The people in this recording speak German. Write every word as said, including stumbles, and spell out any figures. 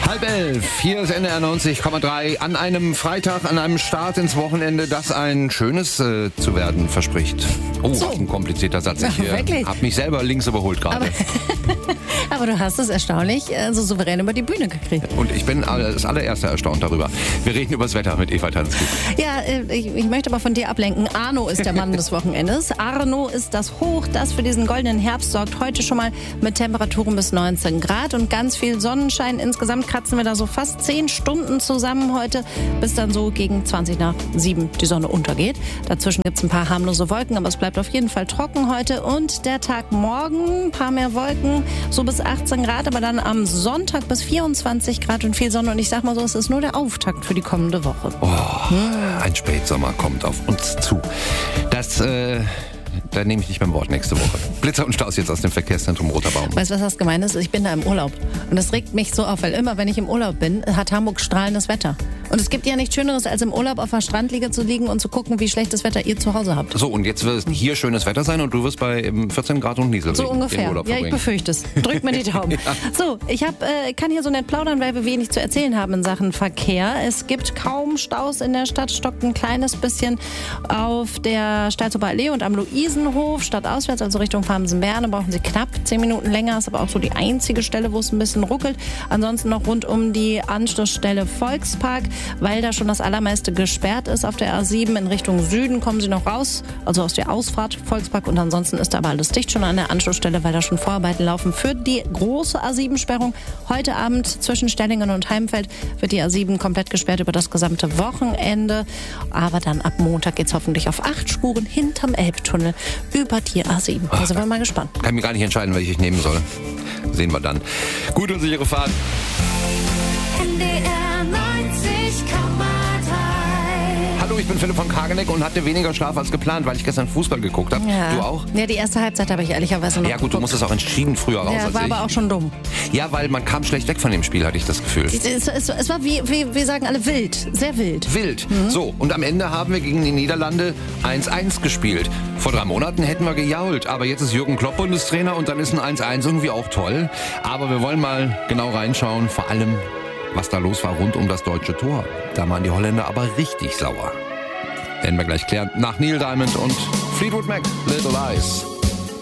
Halb elf, hier ist N D R neunzig Komma drei an einem Freitag, an einem Start ins Wochenende, das ein schönes äh, zu werden verspricht. Oh, so. Was ein komplizierter Satz. Ich äh, habe mich selber links überholt gerade. Aber, aber du hast es erstaunlich äh, so souverän über die Bühne gekriegt. Und ich bin das allererste erstaunt darüber. Wir reden über das Wetter mit Eva Tansky. Ja, äh, ich, ich möchte aber von dir ablenken. Arno ist der Mann des Wochenendes. Arno ist das Hoch, das für diesen goldenen Herbst sorgt. Heute schon mal mit Temperaturen bis neunzehn Grad und ganz viel Sonnenschein. Insgesamt kratzen wir da so fast zehn Stunden zusammen heute, bis dann so gegen zwanzig nach sieben die Sonne untergeht. Dazwischen gibt es ein paar harmlose Wolken, aber es bleibt auf jeden Fall trocken heute. Und der Tag morgen, ein paar mehr Wolken, so bis achtzehn Grad, aber dann am Sonntag bis vierundzwanzig Grad und viel Sonne. Und ich sag mal so, es ist nur der Auftakt für die kommende Woche. Oh, hm. Ein Spätsommer kommt auf uns zu. Das, äh... Da nehme ich nicht beim Wort nächste Woche. Blitzer und Staus jetzt aus dem Verkehrszentrum Roter Baum. Weißt du, was das gemeint ist? Ich bin da im Urlaub. Und das regt mich so auf, weil immer, wenn ich im Urlaub bin, hat Hamburg strahlendes Wetter. Und es gibt ja nichts Schöneres, als im Urlaub auf der Strandliege zu liegen und zu gucken, wie schlechtes Wetter ihr zu Hause habt. So, und jetzt wird es hier schönes Wetter sein und du wirst bei vierzehn Grad und Nieselregen so ungefähr. Ja, ich befürchte es. Drückt mir die Daumen. Ja. So, ich hab, äh, kann hier so nett plaudern, weil wir wenig zu erzählen haben in Sachen Verkehr. Es gibt kaum Staus in der Stadt, stockt ein kleines bisschen auf der Stalzower Allee und am Luisenhof. Stadtauswärts, also Richtung Farmsen-Berne, brauchen Sie knapp zehn Minuten länger. Ist aber auch so die einzige Stelle, wo es ein bisschen ruckelt. Ansonsten noch rund um die Anschlussstelle Volkspark, weil da schon das allermeiste gesperrt ist. Auf der A sieben in Richtung Süden kommen Sie noch raus, also aus der Ausfahrt Volkspark. Und ansonsten ist da aber alles dicht schon an der Anschlussstelle, weil da schon Vorarbeiten laufen für die große A sieben Sperrung. Heute Abend zwischen Stellingen und Heimfeld wird die A sieben komplett gesperrt über das gesamte Wochenende. Aber dann ab Montag geht es hoffentlich auf acht Spuren hinterm Elbtunnel über die A sieben. Da sind wir mal gespannt. Kann mir gar nicht entscheiden, welche ich nehmen soll. Sehen wir dann. Gute und sichere Fahrt. N D R neunzig Komma drei. Hallo, ich bin Philipp von Kageneck und hatte weniger Schlaf als geplant, weil ich gestern Fußball geguckt habe. Ja. Du auch? Ja, die erste Halbzeit habe ich ehrlicherweise noch Ja gut, geguckt. du musstest auch entschieden früher raus Ja, als war ich. aber auch schon dumm. Ja, weil man kam schlecht weg von dem Spiel, hatte ich das Gefühl. Es, es, es war wie, wie, wir sagen alle wild, sehr wild. Wild. Mhm. So, und am Ende haben wir gegen die Niederlande eins eins gespielt. Vor drei Monaten hätten wir gejault, aber jetzt ist Jürgen Klopp Bundestrainer und dann ist ein eins eins irgendwie auch toll. Aber wir wollen mal genau reinschauen, vor allem, was da los war rund um das deutsche Tor. Da waren die Holländer aber richtig sauer. Werden wir gleich klären nach Neil Diamond und Fleetwood Mac, Little Lies.